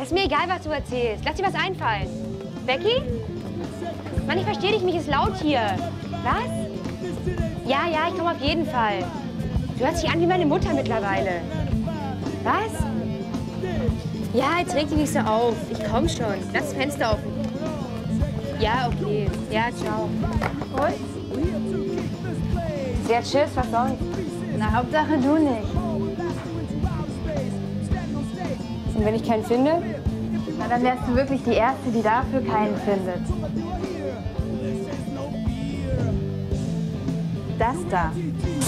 Das ist mir egal, was du erzählst. Lass dir was einfallen. Becky? Mann, ich verstehe dich, mich ist laut hier. Was? Ja, ich komme auf jeden Fall. Du hörst dich an wie meine Mutter mittlerweile. Was? Ja, jetzt reg dich nicht so auf. Ich komm schon. Lass das Fenster offen. Ja, okay. Ja, ciao. Und? Ja, tschüss, was sonst? Na, Hauptsache du nicht. Und wenn ich keinen finde? Na, dann wärst du wirklich die Erste, die dafür keinen findet. Das da.